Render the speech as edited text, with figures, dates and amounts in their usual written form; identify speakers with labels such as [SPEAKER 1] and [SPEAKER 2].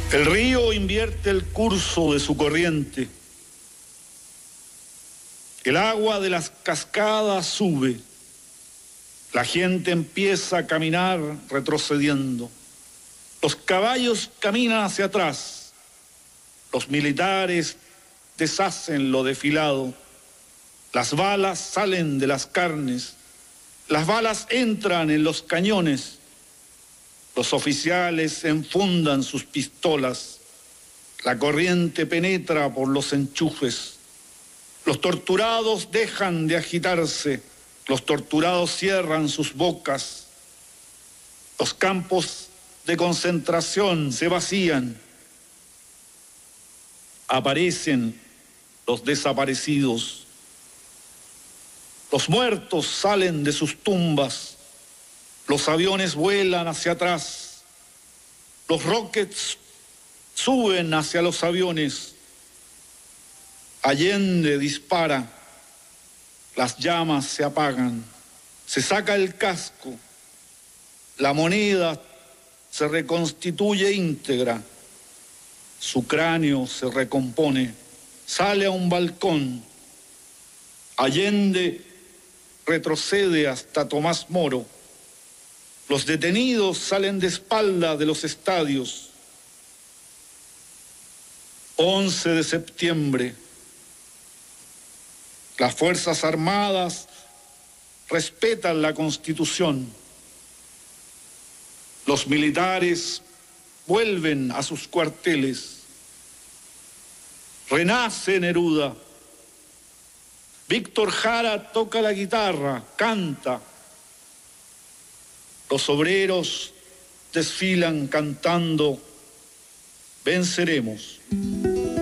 [SPEAKER 1] El río invierte el curso de su corriente. El agua de las cascadas sube. La gente empieza a caminar retrocediendo. Los caballos caminan hacia atrás. Los militares deshacen lo desfilado. Las balas salen de las carnes. Las balas entran en los cañones. Los oficiales enfundan sus pistolas. La corriente penetra por los enchufes. Los torturados dejan de agitarse. Los torturados cierran sus bocas. Los campos de concentración se vacían. Aparecen los desaparecidos. Los muertos salen de sus tumbas. Los aviones vuelan hacia atrás. Los rockets suben hacia los aviones. Allende dispara. Las llamas se apagan. Se saca el casco. La moneda se reconstituye íntegra. Su cráneo se recompone. Sale a un balcón. Allende retrocede hasta Tomás Moro. Los detenidos salen de espalda de los estadios. 11 de septiembre. Las Fuerzas Armadas respetan la Constitución. Los militares vuelven a sus cuarteles. Renace Neruda. Víctor Jara toca la guitarra, canta. Los obreros desfilan cantando, venceremos.